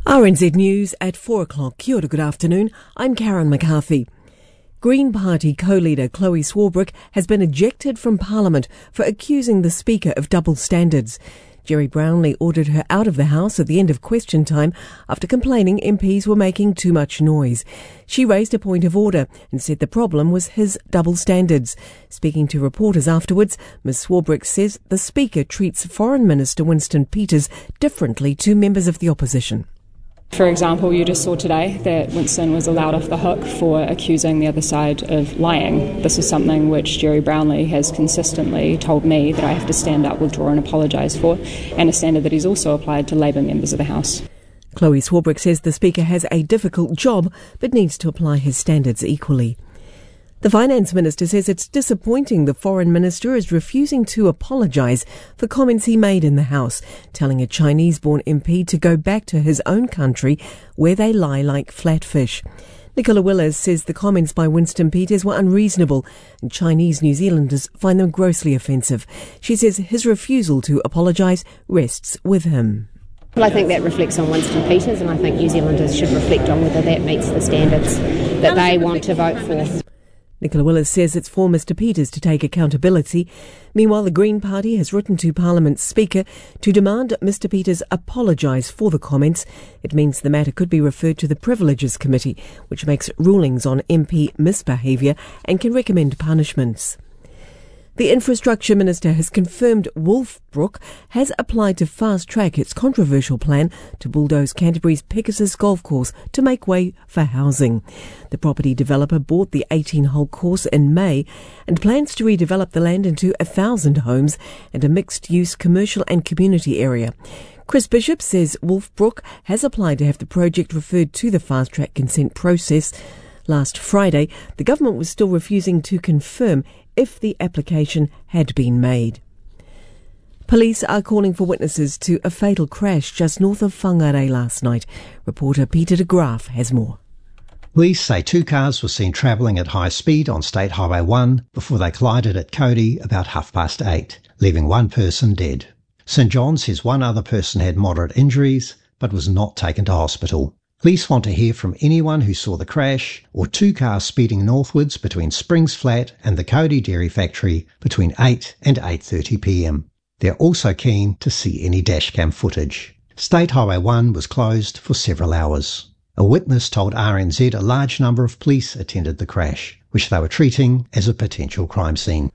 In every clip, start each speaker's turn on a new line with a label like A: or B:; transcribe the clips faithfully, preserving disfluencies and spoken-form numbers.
A: R N Z News at four o'clock. Kia ora, good afternoon. I'm Karen McCarthy. Green Party co-leader Chloe Swarbrick has been ejected from Parliament for accusing the Speaker of double standards. Jerry Brownlee ordered her out of the House at the end of question time after complaining M Ps were making too much noise. She raised a point of order and said the problem was his double standards. Speaking to reporters afterwards, Miz Swarbrick says the Speaker treats Foreign Minister Winston Peters differently to members of the opposition.
B: For example, you just saw today that Winston was allowed off the hook for accusing the other side of lying. This is something which Jerry Brownlee has consistently told me that I have to stand up, withdraw and apologise for, and a standard that he's also applied to Labour members of the House.
A: Chloe Swarbrick says the Speaker has a difficult job but needs to apply his standards equally. The Finance Minister says it's disappointing the Foreign Minister is refusing to apologise for comments he made in the House, telling a Chinese-born M P to go back to his own country where they lie like flatfish. Nicola Willers says the comments by Winston Peters were unreasonable and Chinese New Zealanders find them grossly offensive. She says his refusal to apologise rests with him.
C: Well, I think that reflects on Winston Peters, and I think New Zealanders should reflect on whether that meets the standards that they want to vote for.
A: Nicola Willers says it's for Mister Peters to take accountability. Meanwhile, the Green Party has written to Parliament's Speaker to demand Mister Peters apologise for the comments. It means the matter could be referred to the Privileges Committee, which makes rulings on M P misbehaviour and can recommend punishments. The Infrastructure Minister has confirmed Wolfbrook has applied to fast-track its controversial plan to bulldoze Canterbury's Pegasus Golf Course to make way for housing. The property developer bought the eighteen-hole course in May and plans to redevelop the land into a thousand homes and a mixed-use commercial and community area. Chris Bishop says Wolfbrook has applied to have the project referred to the fast-track consent process. Last Friday, the government was still refusing to confirm if the application had been made. Police are calling for witnesses to a fatal crash just north of Whangarei last night. Reporter Peter de Graaf has more.
D: Police say two cars were seen travelling at high speed on State Highway one before they collided at Cody about half past eight, leaving one person dead. St John says one other person had moderate injuries but was not taken to hospital. Police want to hear from anyone who saw the crash or two cars speeding northwards between Springs Flat and the Cody Dairy Factory between eight and eight thirty p m. They're also keen to see any dashcam footage. State Highway one was closed for several hours. A witness told R N Z a large number of police attended the crash, which they were treating as a potential crime scene.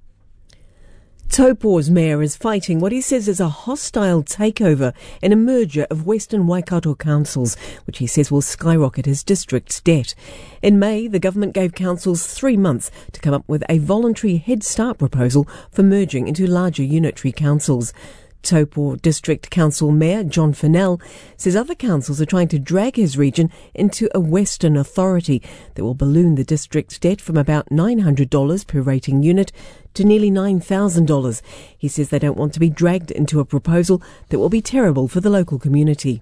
A: Taupo's mayor is fighting what he says is a hostile takeover and a merger of Western Waikato councils, which he says will skyrocket his district's debt. In May, the government gave councils three months to come up with a voluntary Head Start proposal for merging into larger unitary councils. Taupo District Council Mayor John Fennell says other councils are trying to drag his region into a Western authority that will balloon the district's debt from about nine hundred dollars per rating unit to nearly nine thousand dollars. He says they don't want to be dragged into a proposal that will be terrible for the local community.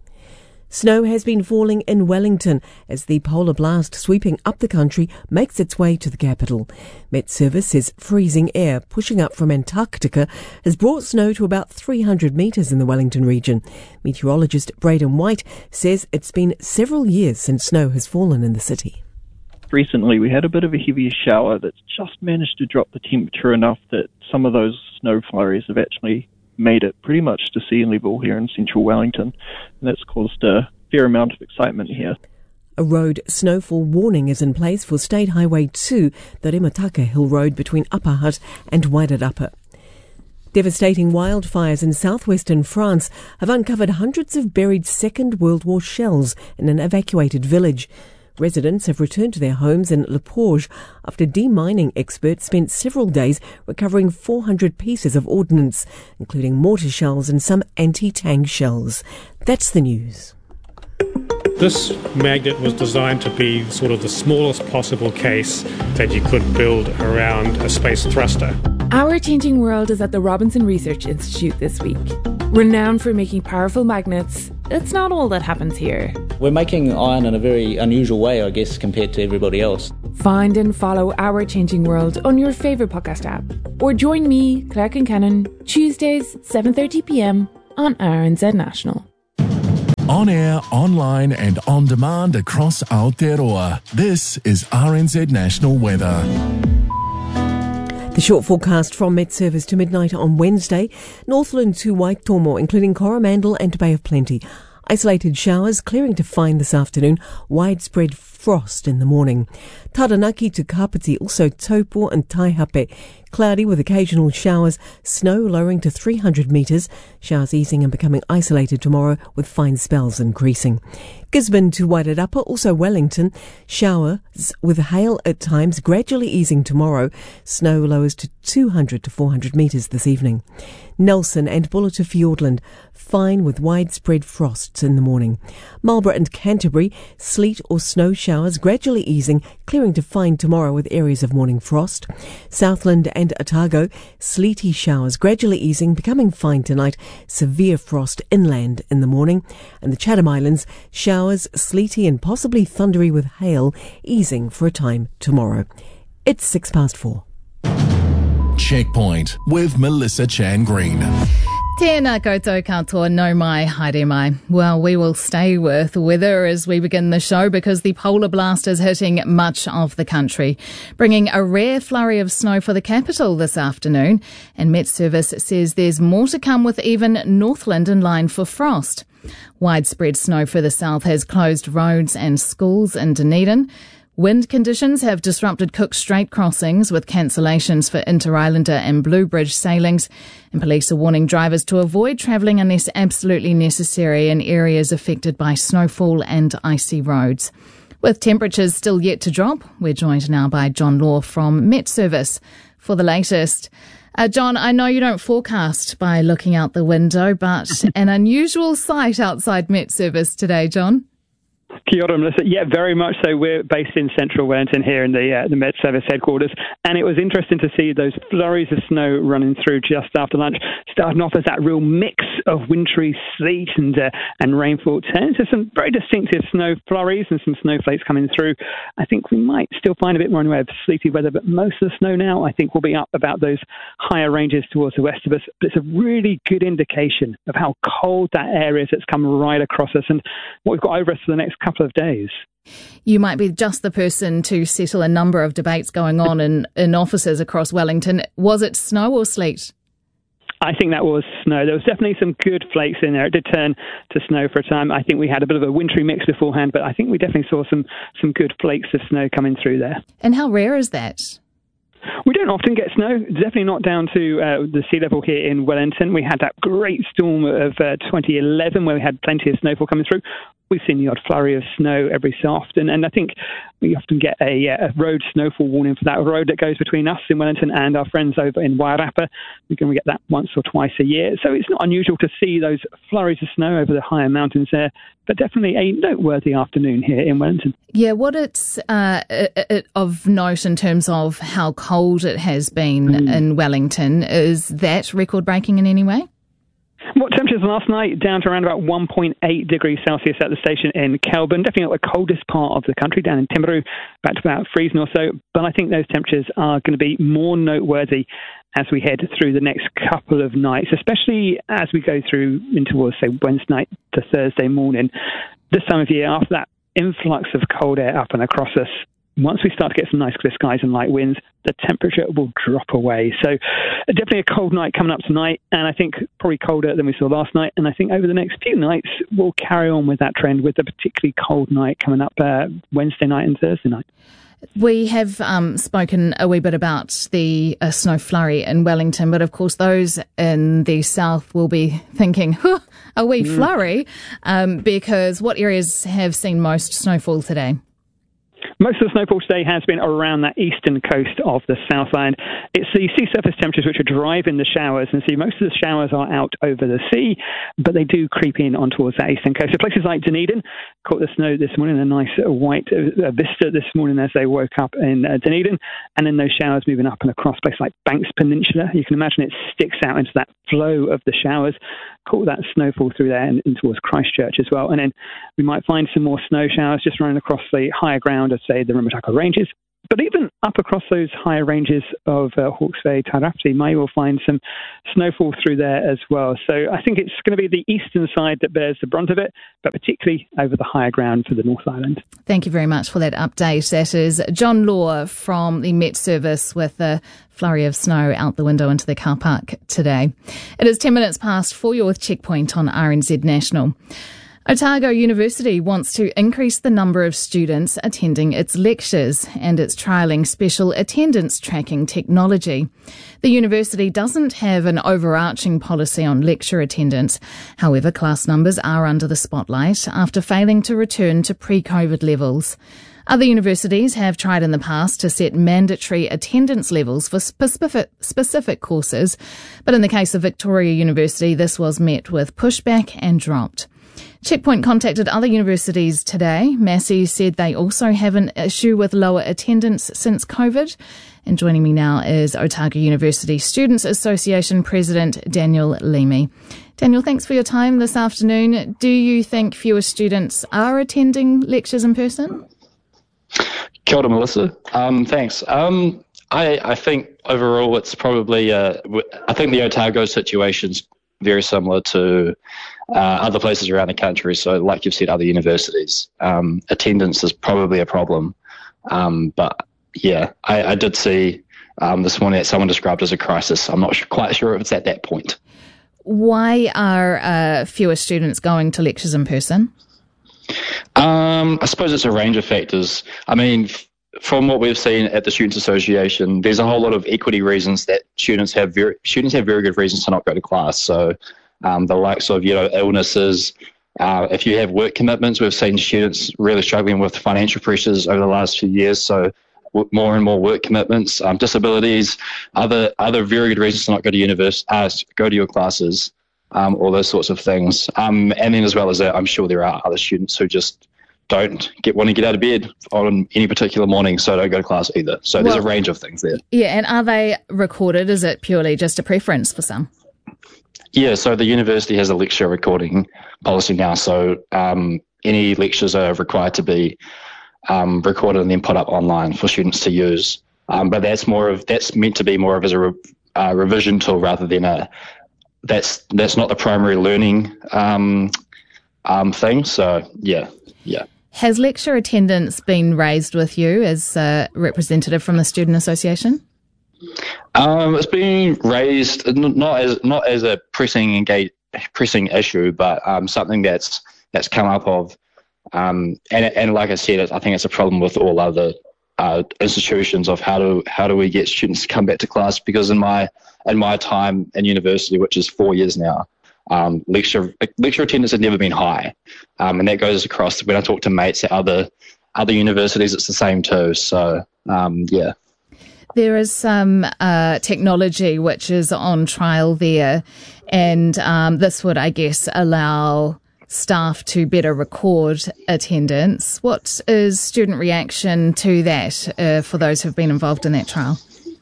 A: Snow has been falling in Wellington as the polar blast sweeping up the country makes its way to the capital. Met Service says freezing air pushing up from Antarctica has brought snow to about three hundred metres in the Wellington region. Meteorologist Braden White says it's been several years since snow has fallen in the city.
E: Recently we had a bit of a heavier shower that's just managed to drop the temperature enough that some of those snow flurries have actually made it pretty much to sea level here in central Wellington, and that's caused a fair amount of excitement here.
A: A road snowfall warning is in place for State Highway two, the Remataka Hill Road between Upper Hutt and Wairarapa. Devastating wildfires in southwestern France have uncovered hundreds of buried Second World War shells in an evacuated village. Residents have returned to their homes in Le Porge after demining experts spent several days recovering four hundred pieces of ordnance, including mortar shells and some anti-tank shells. That's the news.
F: This magnet was designed to be sort of the smallest possible case that you could build around a space thruster.
G: Our Changing World is at the Robinson Research Institute this week. Renowned for making powerful magnets, it's not all that happens here.
H: We're making iron in a very unusual way, I guess, compared to everybody else.
G: Find and follow Our Changing World on your favourite podcast app. Or join me, Clark and Cannon, Tuesdays, seven thirty p m on R N Z National.
I: On air, online and on demand across Aotearoa. This is R N Z National Weather.
A: The short forecast from Met Service to midnight on Wednesday. Northland to Waitomo, including Coromandel and Bay of Plenty. Isolated showers clearing to fine this afternoon. Widespread frost in the morning. Taranaki to Kapiti, also Taupo and Taihape. Cloudy with occasional showers. Snow lowering to three hundred metres. Showers easing and becoming isolated tomorrow with fine spells increasing. Gisborne to Wairarapa, also Wellington. Showers with hail at times, gradually easing tomorrow. Snow lowers to two hundred to four hundred metres this evening. Nelson and Buller to Fiordland, fine with widespread frosts in the morning. Marlborough and Canterbury, sleet or snow showers gradually easing, clearing to fine tomorrow with areas of morning frost. Southland and Otago, sleety showers gradually easing, becoming fine tonight. Severe frost inland in the morning. And the Chatham Islands, showers, sleety and possibly thundery with hail, easing for a time tomorrow. It's six past four.
I: Checkpoint with Melissa Chan Green.
J: Tēnā koutou katoa, no mai, haere mai. Well, we will stay with weather as we begin the show because the polar blast is hitting much of the country, bringing a rare flurry of snow for the capital this afternoon. And Met Service says there's more to come with even Northland in line for frost. Widespread snow further south has closed roads and schools in Dunedin. Wind conditions have disrupted Cook Strait crossings with cancellations for Inter-Islander and Blue Bridge sailings, and police are warning drivers to avoid travelling unless absolutely necessary in areas affected by snowfall and icy roads. With temperatures still yet to drop, we're joined now by John Law from Met Service for the latest. Uh, John, I know you don't forecast by looking out the window, but an unusual sight outside Met Service today, John.
K: Kia ora, Melissa. Yeah, very much so. We're based in central Wellington here in the uh, the Met Service headquarters, and it was interesting to see those flurries of snow running through just after lunch, starting off as that real mix of wintry sleet and uh, and rainfall turns to some very distinctive snow flurries and some snowflakes coming through. I think we might still find a bit more in the way of sleety weather, but most of the snow now I think will be up about those higher ranges towards the west of us. But it's a really good indication of how cold that area is that's come right across us and what we've got over us for the next couple of days.
J: You might be just the person to settle a number of debates going on in, in offices across Wellington. Was it snow or sleet?
K: I think that was snow. There was definitely some good flakes in there. It did turn to snow for a time. I think we had a bit of a wintry mix beforehand, but I think we definitely saw some, some good flakes of snow coming through there.
J: And how rare is that?
K: We don't often get snow, definitely not down to uh, the sea level here in Wellington. We had that great storm of uh, twenty eleven where we had plenty of snowfall coming through. We've seen the odd flurry of snow every so often, and I think we often get a, a road snowfall warning for that road that goes between us in Wellington and our friends over in Wairarapa. We can get that once or twice a year, so it's not unusual to see those flurries of snow over the higher mountains there, but definitely a noteworthy afternoon here in Wellington.
J: Yeah, what it's uh, it, it, of note in terms of how cold it has been mm. in Wellington, is that record-breaking in any way?
K: What temperatures last night? Down to around about one point eight degrees Celsius at the station in Kelburn. Definitely not the coldest part of the country, down in Timaru, back to about freezing or so. But I think those temperatures are going to be more noteworthy as we head through the next couple of nights, especially as we go through into, say, Wednesday night to Thursday morning. This time of year, after that influx of cold air up and across us, once we start to get some nice clear skies and light winds, the temperature will drop away. So definitely a cold night coming up tonight, and I think probably colder than we saw last night. And I think over the next few nights, we'll carry on with that trend with a particularly cold night coming up uh, Wednesday night and Thursday night.
J: We have um, spoken a wee bit about the uh, snow flurry in Wellington, but of course those in the south will be thinking, huh, a wee mm. flurry, um, because what areas have seen most snowfall today?
K: Most of the snowfall today has been around that eastern coast of the Southland. It's the sea surface temperatures which are driving the showers, and see most of the showers are out over the sea, but they do creep in on towards that eastern coast. So places like Dunedin caught the snow this morning, a nice white uh, vista this morning as they woke up in uh, Dunedin, and then those showers moving up and across places like Banks Peninsula. You can imagine it sticks out into that flow of the showers. Caught that snowfall through there and, and towards Christchurch as well. And then we might find some more snow showers just running across the higher ground of, say, the Rimutaka Ranges. but even up across those higher ranges of uh, Hawke's Bay, Tairāwhiti, may well find some snowfall through there as well. So I think it's going to be the eastern side that bears the brunt of it, but particularly over the higher ground for the North Island.
J: Thank you very much for that update. That is John Law from the Met Service with a flurry of snow out the window into the car park today. It is ten minutes past four. You're with Checkpoint on R N Z National. Otago University wants to increase the number of students attending its lectures, and it's trialling special attendance tracking technology. The university doesn't have an overarching policy on lecture attendance. However, class numbers are under the spotlight after failing to return to pre-COVID levels. Other universities have tried in the past to set mandatory attendance levels for specific, specific courses, but in the case of Victoria University, this was met with pushback and dropped. Checkpoint contacted other universities today. Massey said they also have an issue with lower attendance since COVID. And joining me now is Otago University Students Association President Daniel Leamy. Daniel, thanks for your time this afternoon. Do you think fewer students are attending lectures in person?
L: Kia ora, Melissa. Um, thanks. Um, I, I think overall it's probably, uh, I think the Otago situation's very similar to uh, other places around the country. So like you've said, other universities, um, attendance is probably a problem. Um, but yeah, I, I did see um, this morning that someone described as a crisis. I'm not quite sure if it's at that point.
J: Why are uh, fewer students going to lectures in person?
L: Um, I suppose it's a range of factors. I mean, f- from what we've seen at the Students Association, there's a whole lot of equity reasons that students have very students have very good reasons to not go to class. So um, the likes of, you know, illnesses. Uh, if you have work commitments, we've seen students really struggling with financial pressures over the last few years. So w- more and more work commitments, um, disabilities, other other very good reasons to not go to university, uh, go to your classes. Um, all those sorts of things. Um, and then as well as that, I'm sure there are other students who just don't get want to get out of bed on any particular morning, so don't go to class either. So there's well, a range of things there.
J: Yeah, and are they recorded? Is it purely just a preference for some?
L: Yeah, so the university has a lecture recording policy now, so um, any lectures are required to be um, recorded and then put up online for students to use. Um, but that's more of that's meant to be more of as a re- uh, revision tool rather than a That's that's not the primary learning um, um, thing. So, yeah, yeah.
J: Has lecture attendance been raised with you as a representative from the Student Association?
L: Um, it's been raised not as not as a pressing engage, pressing issue, but um, something that's that's come up of. Um, and and like I said, I think it's a problem with all other uh, institutions of how do how do we get students to come back to class? Because in my in my time in university, which is four years now, um, lecture lecture attendance had never been high, um, and that goes across when I talk to mates at other other universities. It's the same too. So um, yeah,
J: there is some uh, technology which is on trial there, and um, this would, I guess, allow staff to better record attendance. What is student reaction to that uh, for those who've been involved in that trial?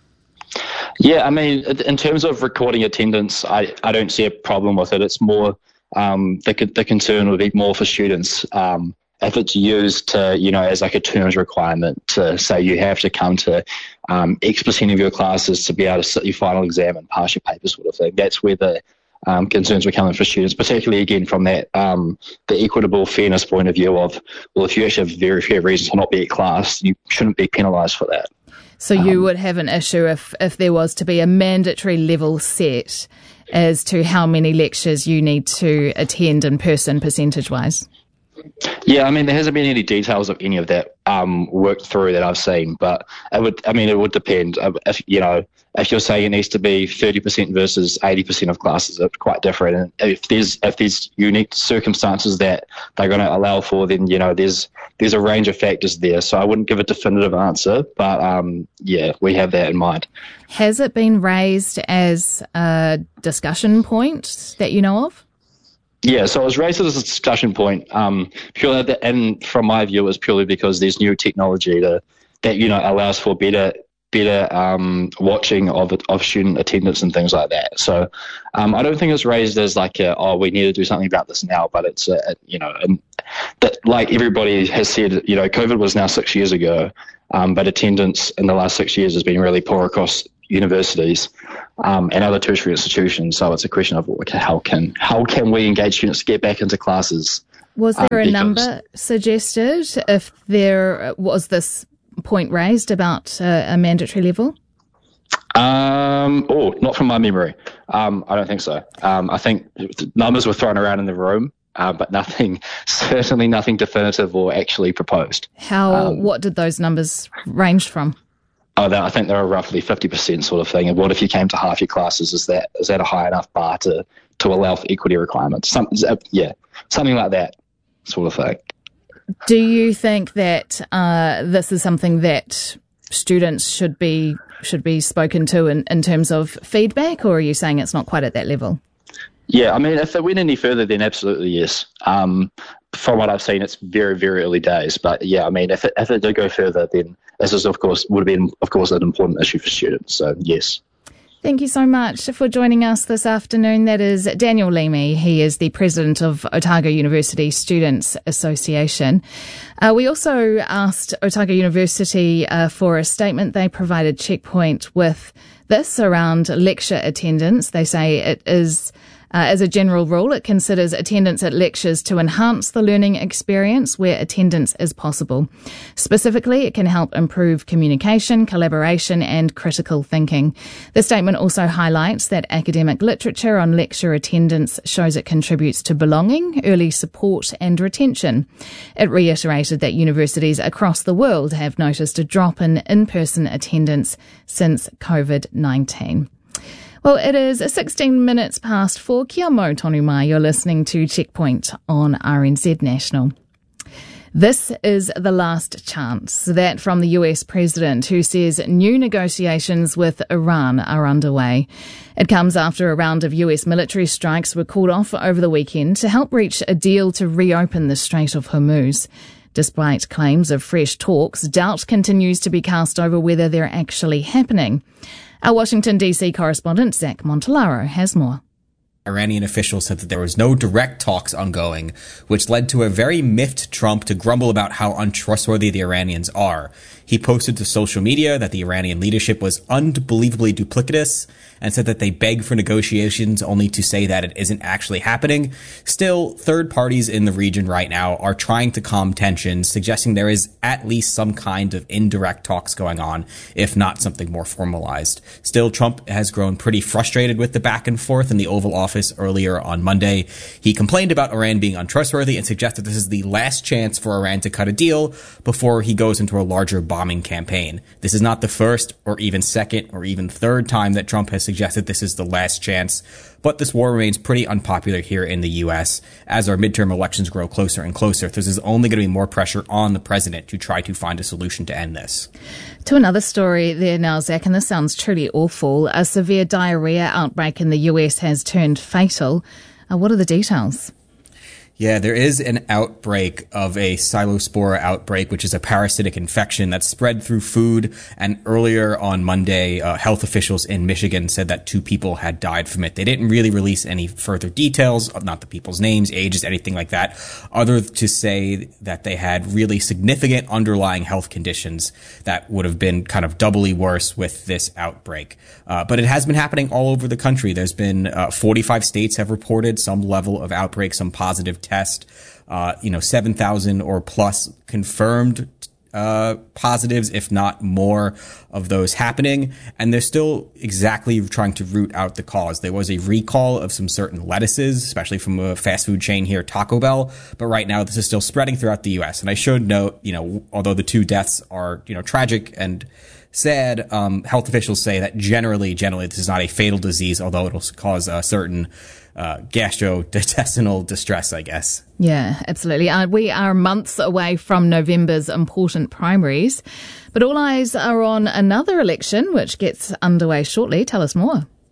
L: Yeah, I mean, in terms of recording attendance, I, I don't see a problem with it. It's more um, the the concern would be more for students um, if it's used to, you know, as like a terms requirement to say you have to come to um, X percent of your classes to be able to sit your final exam and pass your paper sort of thing. That's where the um, concerns were coming for students, particularly again from that um, the equitable fairness point of view of, well, if you actually have very fair reasons to not be at class, you shouldn't be penalised for that.
J: So you would have an issue if, if there was to be a mandatory level set as to how many lectures you need to attend in person percentage-wise?
L: Yeah, I mean, there hasn't been any details of any of that um, worked through that I've seen, but it would, I mean, it would depend. If, you know, if you're saying it needs to be thirty percent versus eighty percent of classes, it's quite different. And if there's if there's unique circumstances that they're going to allow for, then, you know, there's there's a range of factors there. So I wouldn't give a definitive answer, but um, yeah, we have that in mind.
J: Has it been raised as a discussion point that you know of?
L: Yeah, so it was raised as a discussion point, um, purely, that, and from my view, it was purely because there's new technology to, that, you know, allows for better better um, watching of of student attendance and things like that. So um, I don't think it's raised as like, a, oh, we need to do something about this now, but it's, a, you know, and that, like everybody has said, you know, COVID was now six years ago. Um, but attendance in the last six years has been really poor across universities um, and other tertiary institutions. So it's a question of okay, how can how can we engage students to get back into classes?
J: Was there
L: um,
J: a number suggested if there was this point raised about uh, a mandatory level?
L: Um, oh, not from my memory. Um, I don't think so. Um, I think numbers were thrown around in the room, uh, but nothing, certainly nothing definitive or actually proposed.
J: How?
L: Um,
J: what did those numbers range from?
L: Oh, I think they're roughly fifty percent sort of thing. And what if you came to half your classes? Is that is that a high enough bar to, to allow for equity requirements? Some, yeah, something like that sort of thing.
J: Do you think that uh, this is something that students should be should be spoken to in, in terms of feedback, or are you saying it's not quite at that level?
L: Yeah, I mean, if it went any further, then absolutely yes. Um, from what I've seen, it's very, very early days. But yeah, I mean, if it if it did go further, then this is of course would have been of course an important issue for students. So yes.
J: Thank you so much for joining us this afternoon. That is Daniel Leamy. He is the president of Otago University Students Association. Uh, we also asked Otago University uh, for a statement. They provided Checkpoint with this around lecture attendance. They say it is, uh, as a general rule, it considers attendance at lectures to enhance the learning experience where attendance is possible. Specifically, it can help improve communication, collaboration, and critical thinking. The statement also highlights that academic literature on lecture attendance shows it contributes to belonging, early support, and retention. It reiterated that universities across the world have noticed a drop in in-person attendance since COVID nineteen. Well, it is sixteen minutes past four. Kia mau tonu mai. You're listening to Checkpoint on R N Z National. This is the last chance. That from the U S president, who says new negotiations with Iran are underway. It comes after a round of U S military strikes were called off over the weekend to help reach a deal to reopen the Strait of Hormuz. Despite claims of fresh talks, doubt continues to be cast over whether they're actually happening. Our Washington D C correspondent, Zach Montalaro, has more.
M: Iranian officials said that there was no direct talks ongoing, which led to a very miffed Trump to grumble about how untrustworthy the Iranians are. He posted to social media that the Iranian leadership was unbelievably duplicitous and said that they beg for negotiations only to say that it isn't actually happening. Still, third parties in the region right now are trying to calm tensions, suggesting there is at least some kind of indirect talks going on, if not something more formalized. Still, Trump has grown pretty frustrated with the back and forth in the Oval Office earlier on Monday. He complained about Iran being untrustworthy and suggested this is the last chance for Iran to cut a deal before he goes into a larger bombing campaign. This is not the first or even second or even third time that Trump has suggested this is the last chance, but this war remains pretty unpopular here in the U S. As our midterm elections grow closer and closer, there's only going to be more pressure on the president to try to find a solution to end this.
J: To another story there now, Zach, and this sounds truly awful. A severe diarrhea outbreak in the U S has turned fatal. Uh, what are the details?
M: Yeah, there is an outbreak of a Cyclospora outbreak, which is a parasitic infection that's spread through food. And earlier on Monday, uh, health officials in Michigan said that two people had died from it. They didn't really release any further details, not the people's names, ages, anything like that, other to say that they had really significant underlying health conditions that would have been kind of doubly worse with this outbreak. Uh, but it has been happening all over the country. There's been uh, forty-five states have reported some level of outbreak, some positive test, uh, you know, seven thousand or plus confirmed uh, positives, if not more of those happening. And they're still exactly trying to root out the cause. There was a recall of some certain lettuces, especially from a fast food chain here, Taco Bell. But right now, this is still spreading throughout the U S. And I should note, you know, although the two deaths are, you know, tragic and sad, um, health officials say that generally, generally, this is not a fatal disease, although it'll cause a certain Uh, gastrointestinal distress, I guess.
J: Yeah, absolutely. Uh, we are months away from November's important primaries, but all eyes are on another election, which gets underway shortly. Tell us more.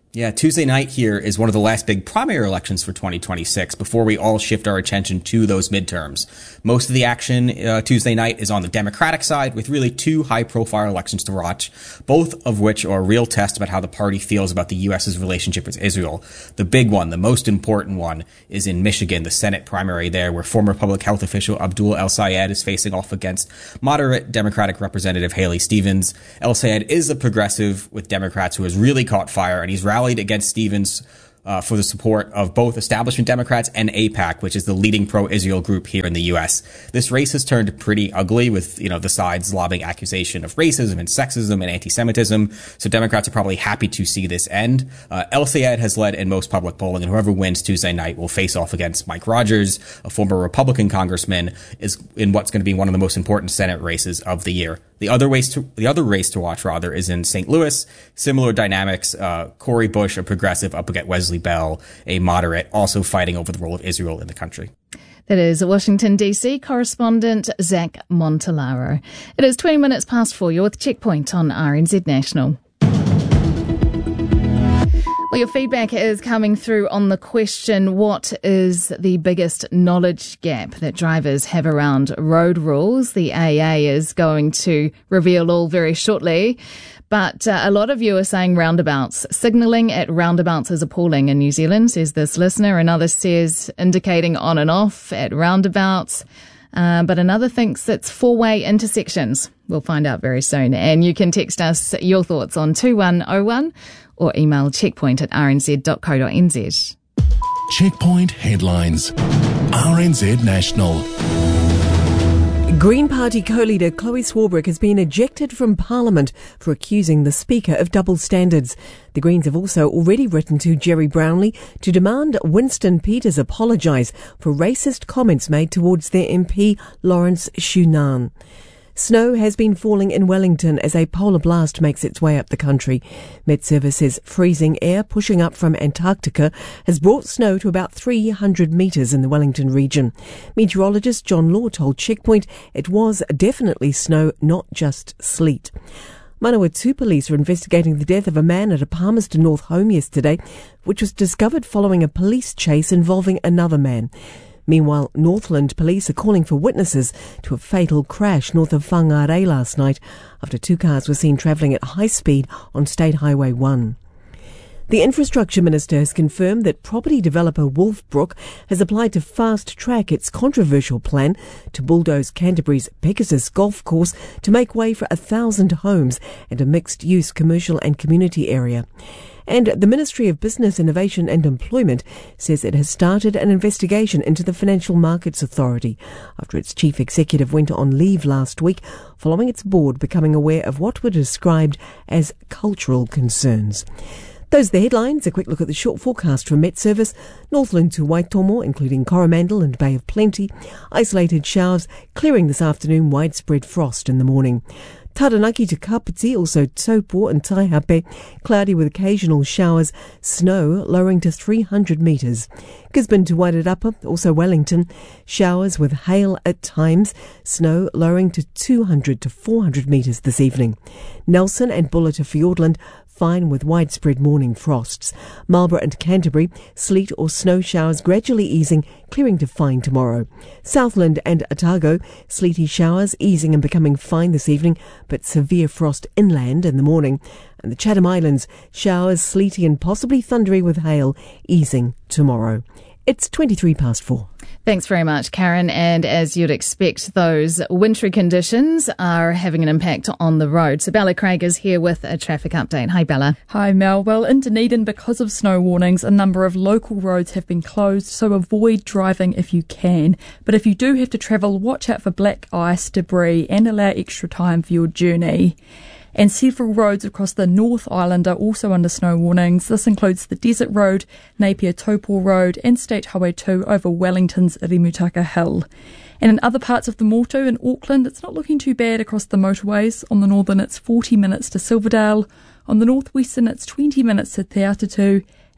M: Yeah, Tuesday night here is one of the last big primary elections for twenty twenty-six before we all shift our attention to those midterms. Most of the action uh, Tuesday night is on the Democratic side, with really two high-profile elections to watch, both of which are a real test about how the party feels about the U S's relationship with Israel. The big one, the most important one, is in Michigan, the Senate primary there, where former public health official Abdul El-Sayed is facing off against moderate Democratic Representative Haley Stevens. El-Sayed is a progressive with Democrats who has really caught fire, and he's rallied against Stevens uh, for the support of both establishment Democrats and AIPAC, which is the leading pro-Israel group here in the U S. This race has turned pretty ugly, with, you know, the sides lobbing accusation of racism and sexism and anti-Semitism. So Democrats are probably happy to see this end. Uh, El-Sayed has led in most public polling, and whoever wins Tuesday night will face off against Mike Rogers, a former Republican congressman, is in what's going to be one of the most important Senate races of the year. The other race to, the other race to watch, rather, is in Saint Louis. Similar dynamics. Uh, Cori Bush, a progressive, up against Wesley Bell, a moderate, also fighting over the role of Israel in the country.
J: That is Washington, D C correspondent Zach Montalaro. It is twenty minutes past four. You're with Checkpoint on R N Z National. Well, your feedback is coming through on the question, what is the biggest knowledge gap that drivers have around road rules? The A A is going to reveal all very shortly. But uh, a lot of you are saying roundabouts. Signalling at roundabouts is appalling in New Zealand, says this listener. Another says indicating on and off at roundabouts. Uh, but another thinks it's four-way intersections. We'll find out very soon. And you can text us your thoughts on two one oh one or email checkpoint at r n z dot co dot n z.
I: Checkpoint headlines. R N Z National.
A: Green Party co-leader Chloe Swarbrick has been ejected from Parliament for accusing the Speaker of double standards. The Greens have also already written to Jerry Brownlee to demand Winston Peters apologise for racist comments made towards their M P Lawrence Shunan. Snow has been falling in Wellington as a polar blast makes its way up the country. Met Service says freezing air pushing up from Antarctica has brought snow to about three hundred metres in the Wellington region. Meteorologist John Law told Checkpoint it was definitely snow, not just sleet. Manawatu police are investigating the death of a man at a Palmerston North home yesterday, which was discovered following a police chase involving another man. Meanwhile, Northland police are calling for witnesses to a fatal crash north of Whangarei last night after two cars were seen travelling at high speed on State Highway one. The Infrastructure Minister has confirmed that property developer Wolfbrook has applied to fast-track its controversial plan to bulldoze Canterbury's Pegasus golf course to make way for a thousand homes and a mixed-use commercial and community area. And the Ministry of Business, Innovation and Employment says it has started an investigation into the Financial Markets Authority after its chief executive went on leave last week following its board becoming aware of what were described as cultural concerns. Those are the headlines. A quick look at the short forecast from Met Service. Northland to Waitomo, including Coromandel and Bay of Plenty. Isolated showers, clearing this afternoon, widespread frost in the morning. Taranaki to Kapiti, also Taupo and Taihape, cloudy with occasional showers, snow lowering to three hundred metres. Gisborne to Wairarapa, also Wellington, showers with hail at times, snow lowering to two hundred to four hundred metres this evening. Nelson and Buller to Fiordland, fine with widespread morning frosts. Marlborough and Canterbury, sleet or snow showers gradually easing, clearing to fine tomorrow. Southland and Otago, sleety showers easing and becoming fine this evening, but severe frost inland in the morning. And the Chatham Islands, showers, sleety and possibly thundery with hail, easing tomorrow. It's twenty-three past four.
J: Thanks very much, Karen. And as you'd expect, those wintry conditions are having an impact on the road. So Bella Craig is here with a traffic update. Hi, Bella.
N: Hi, Mel. Well, in Dunedin, because of snow warnings, a number of local roads have been closed, so avoid driving if you can. But if you do have to travel, watch out for black ice, debris, and allow extra time for your journey. And several roads across the North Island are also under snow warnings. This includes the Desert Road, Napier Taupo Road and State Highway two over Wellington's Rimutaka Hill. And in other parts of the Motu in Auckland, it's not looking too bad across the motorways. On the northern, it's forty minutes to Silverdale. On the northwestern, it's twenty minutes to Te Atatu.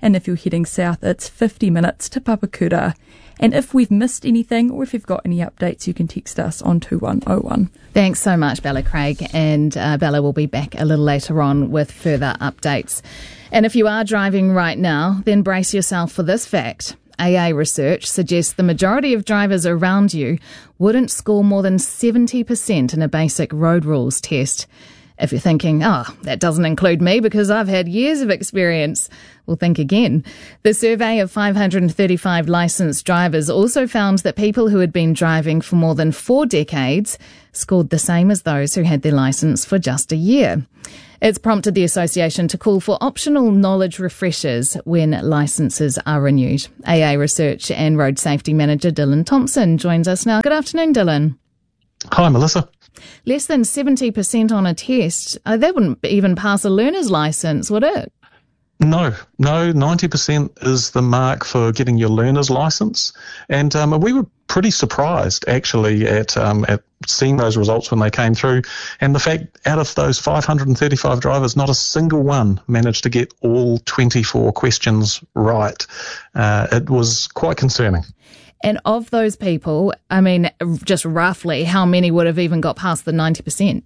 N: and if you're heading south, it's fifty minutes to Papakura. And if we've missed anything or if you've got any updates, you can text us on two one oh one.
J: Thanks so much, Bella Craig. And uh, Bella will be back a little later on with further updates. And if you are driving right now, then brace yourself for this fact. A A research suggests the majority of drivers around you wouldn't score more than seventy percent in a basic road rules test. If you're thinking, oh, that doesn't include me because I've had years of experience, well, think again. The survey of five hundred thirty-five licensed drivers also found that people who had been driving for more than four decades scored the same as those who had their licence for just a year. It's prompted the association to call for optional knowledge refreshers when licences are renewed. A A Research and Road Safety Manager Dylan Thompson joins us now. Good afternoon, Dylan.
O: Hi, Melissa.
J: Less than seventy percent on a test. Uh, that wouldn't even pass a learner's licence, would it?
O: No, no, ninety percent is the mark for getting your learner's licence. And um, we were pretty surprised, actually, at um, at seeing those results when they came through. And the fact, out of those five hundred thirty-five drivers, not a single one managed to get all twenty-four questions right. Uh, it was quite concerning.
J: And of those people, I mean, just roughly, how many would have even got past the ninety percent?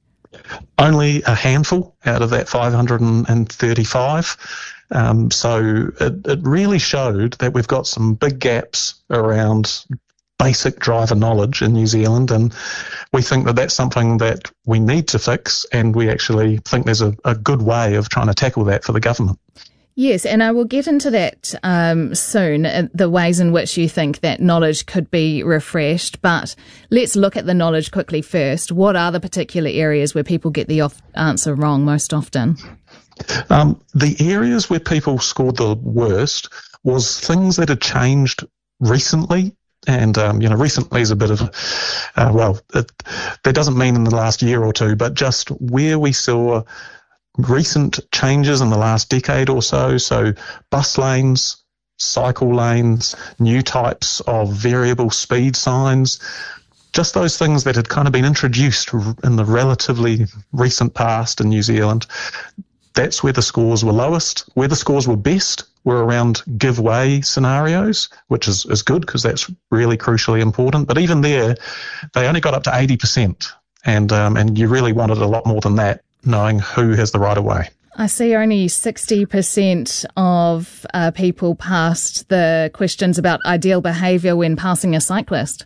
O: Only a handful out of that five hundred thirty-five. Um, so it, it really showed that we've got some big gaps around basic driver knowledge in New Zealand, and we think that that's something that we need to fix, and we actually think there's a, a good way of trying to tackle that for the government.
J: Yes, and I will get into that um, soon, uh, the ways in which you think that knowledge could be refreshed. But let's look at the knowledge quickly first. What are the particular areas where people get the off- answer wrong most often?
O: Um, the areas where people scored the worst was things that had changed recently. And, um, you know, recently is a bit of, a, uh, well, it, that doesn't mean in the last year or two, but just where we saw recent changes in the last decade or so. So bus lanes, cycle lanes, new types of variable speed signs, just those things that had kind of been introduced in the relatively recent past in New Zealand. That's where the scores were lowest. Where the scores were best were around give way scenarios, which is, is good because that's really crucially important. But even there, they only got up to eighty percent. And, um, and you really wanted a lot more than that, knowing who has the right of way.
J: I see only sixty percent of uh, people passed the questions about ideal behaviour when passing a cyclist.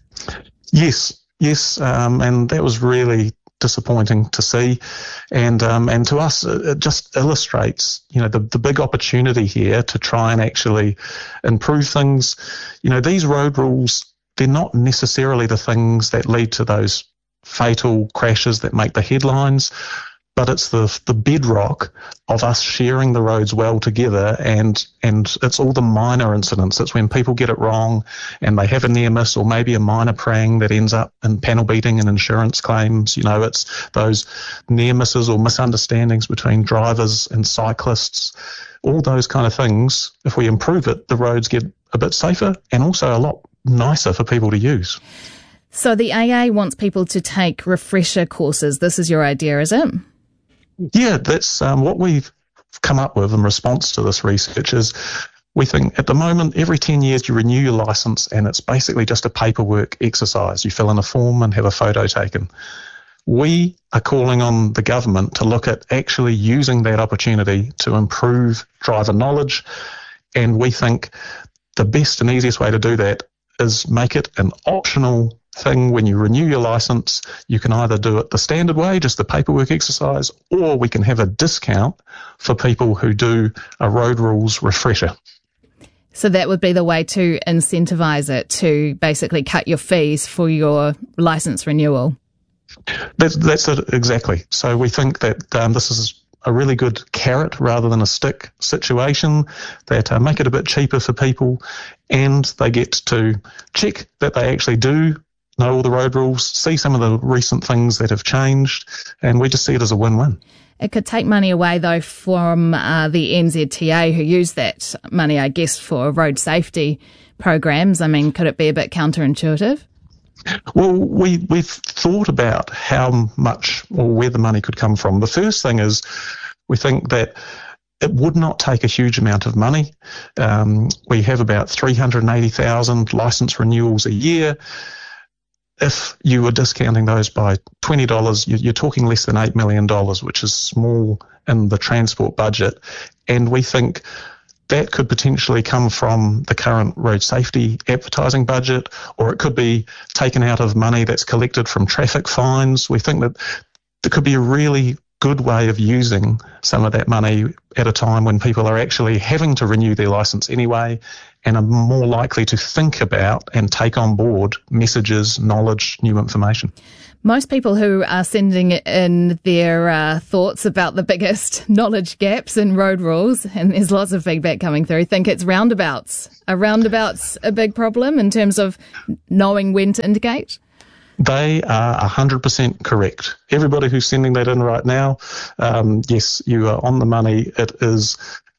O: Yes, yes, um, and that was really disappointing to see. And um, and to us, it just illustrates, you know, the, the big opportunity here to try and actually improve things. You know, these road rules, they're not necessarily the things that lead to those fatal crashes that make the headlines, but it's the the bedrock of us sharing the roads well together, and and it's all the minor incidents. It's when people get it wrong and they have a near miss or maybe a minor prang that ends up in panel beating and insurance claims. You know, it's those near misses or misunderstandings between drivers and cyclists, all those kind of things. If we improve it, the roads get a bit safer and also a lot nicer for people to use.
J: So the A A wants people to take refresher courses. This is your idea, is it?
O: Yeah, that's um, what we've come up with in response to this research is we think at the moment every ten years you renew your licence and it's basically just a paperwork exercise. You fill in a form and have a photo taken. We are calling on the government to look at actually using that opportunity to improve driver knowledge, and we think the best and easiest way to do that is make it an optional thing. When you renew your licence, you can either do it the standard way, just the paperwork exercise, or we can have a discount for people who do a road rules refresher.
J: So that would be the way to incentivise it, to basically cut your fees for your licence renewal.
O: That's, that's it, exactly. So we think that um, this is a really good carrot rather than a stick situation, that uh, make it a bit cheaper for people, and they get to check that they actually do know all the road rules, see some of the recent things that have changed, and we just see it as a win-win.
J: It could take money away, though, from uh, the N Z T A, who use that money, I guess, for road safety programs. I mean, could it be a bit counterintuitive?
O: Well, we, we've thought about how much or where the money could come from. The first thing is we think that it would not take a huge amount of money. Um, we have about three hundred eighty thousand licence renewals a year. If you were discounting those by twenty dollars, you're talking less than eight million dollars, which is small in the transport budget. And we think that could potentially come from the current road safety advertising budget, or it could be taken out of money that's collected from traffic fines. We think that there could be a really good way of using some of that money at a time when people are actually having to renew their licence anyway and are more likely to think about and take on board messages, knowledge, new information.
J: Most people who are sending in their uh, thoughts about the biggest knowledge gaps in road rules, and there's lots of feedback coming through, think it's roundabouts. Are roundabouts a big problem in terms of knowing when to indicate?
O: They are one hundred percent correct. Everybody who's sending that in right now, um, yes, you are on the money. It is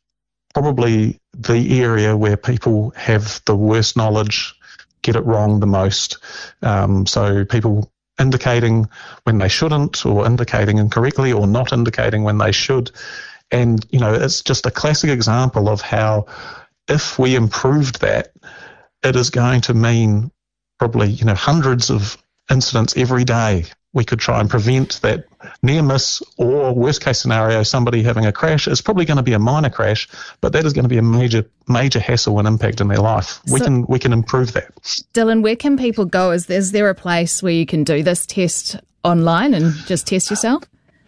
O: probably the area where people have the worst knowledge, get it wrong the most. Um, so people indicating when they shouldn't, or indicating incorrectly, or not indicating when they should. And, you know, it's just a classic example of how if we improved that, it is going to mean probably, you know, hundreds of incidents every day. We could try and prevent that near miss, or worst case scenario, somebody having a crash. It's probably going to be a minor crash, but that is going to be a major, major hassle and impact in their life. We so, can we can improve that.
J: Dylan, where can people go? Is, is there a place where you can do this test online and just test yourself?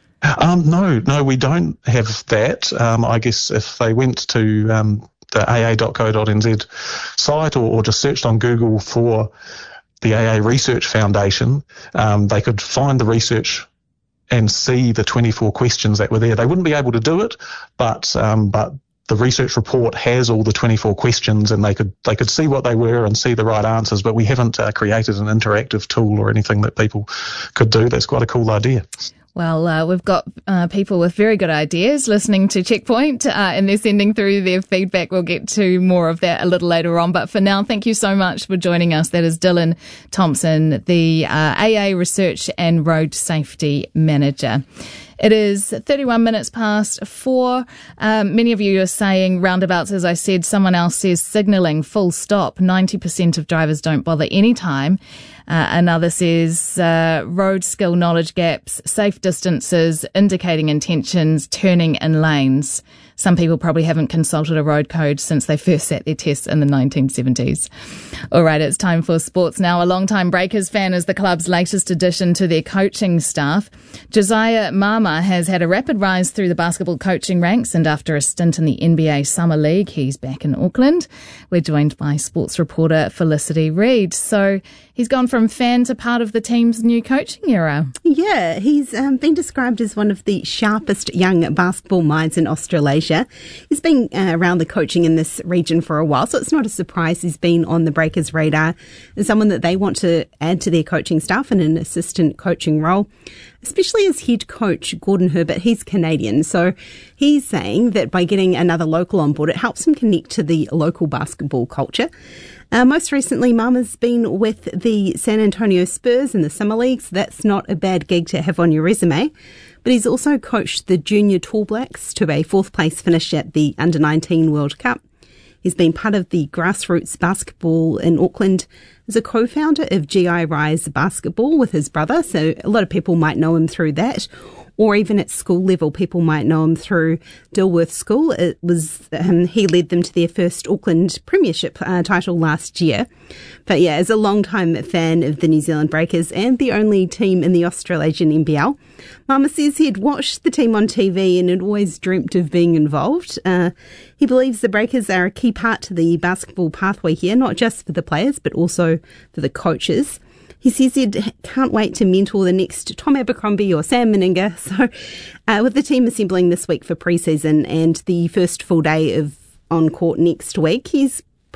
O: Um, no, no, we don't have that. Um, I guess if they went to um, the a a dot co dot n z site, or, or just searched on Google for the A A Research Foundation, um, they could find the research and see the twenty-four questions that were there. They wouldn't be able to do it, but um, but the research report has all the twenty-four questions, and they could they could see what they were and see the right answers. But we haven't uh, created an interactive tool or anything that people could do. That's quite a cool idea.
J: Well, uh, we've got uh, people with very good ideas listening to Checkpoint, uh, and they're sending through their feedback. We'll get to more of that a little later on. But for now, thank you so much for joining us. That is Dylan Thompson, the uh, A A Research and Road Safety Manager. It is thirty-one minutes past four. Um, many of you are saying roundabouts, as I said. Someone else says signalling, full stop. ninety percent of drivers don't bother any time. Uh, another says uh, road skill knowledge gaps, safe distances, indicating intentions, turning in lanes. Some people probably haven't consulted a road code since they first sat their tests in the nineteen seventies. All right, it's time for sports now. A long-time Breakers fan is the club's latest addition to their coaching staff. Josiah Mama has had a rapid rise through the basketball coaching ranks, and after a stint in the N B A Summer League, he's back in Auckland. We're joined by sports reporter Felicity Reid. So he's gone from fan to part of the team's new coaching era.
P: Yeah, he's um, been described as one of the sharpest young basketball minds in Australasia. He's been uh, around the coaching in this region for a while, so it's not a surprise he's been on the Breakers' radar as someone that they want to add to their coaching staff in an assistant coaching role, especially as head coach Gordon Herbert. He's Canadian, so he's saying that by getting another local on board, it helps him connect to the local basketball culture. Uh, most recently, Mama's been with the San Antonio Spurs in the Summer League, so that's not a bad gig to have on your resume. But he's also coached the Junior Tall Blacks to a fourth place finish at the under nineteen World Cup. He's been part of the grassroots basketball in Auckland as a co-founder of G I Rise Basketball with his brother, so a lot of people might know him through that. Or even at school level, people might know him through Dilworth School. It was um, he led them to their first Auckland Premiership uh, title last year. But yeah, as a long-time fan of the New Zealand Breakers and the only team in the Australasian N B L, Mama says he'd watched the team on T V and had always dreamt of being involved. Uh, he believes the Breakers are a key part to the basketball pathway here, not just for the players, but also for the coaches. He says he can't wait to mentor the next Tom Abercrombie or Sam Meninga. So uh, with the team assembling this week for pre-season and the first full day of on-court next week, he's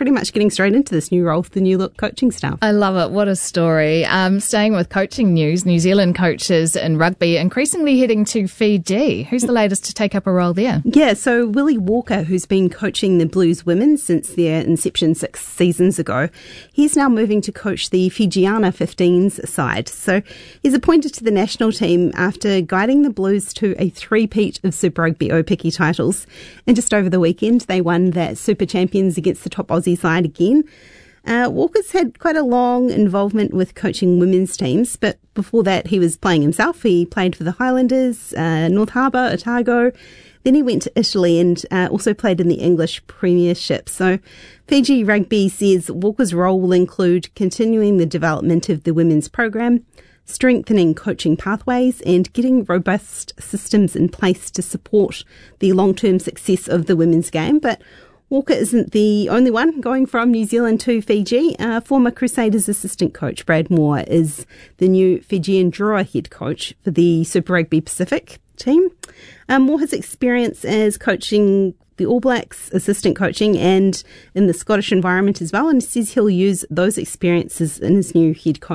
P: pretty much getting straight into this new role for the new look coaching staff.
J: I love it. What a story. Um, staying with coaching news, New Zealand coaches in rugby increasingly heading to Fiji. Who's the latest to take up a role there?
P: Yeah, so Willie Walker, who's been coaching the Blues women since their inception six seasons ago, he's now moving to coach the Fijiana fifteens side. So he's appointed to the national team after guiding the Blues to a three-peat of Super Rugby Aupiki titles. And just over the weekend, they won that Super Champions against the top Aussie side again. Uh, Walker's had quite a long involvement with coaching women's teams, but before that he was playing himself. He played for the Highlanders, uh, North Harbour, Otago. Then he went to Italy and uh, also played in the English Premiership. So Fiji Rugby says Walker's role will include continuing the development of the women's program, strengthening coaching pathways and getting robust systems in place to support the long-term success of the women's game. But Walker isn't the only one going from New Zealand to Fiji. Uh, former Crusaders assistant coach Brad Moore is the new Fijian Drua head coach for the Super Rugby Pacific team. Um, Moore has experience as coaching the All Blacks, assistant coaching, and in the Scottish environment as well, and says he'll use those experiences in his new head coach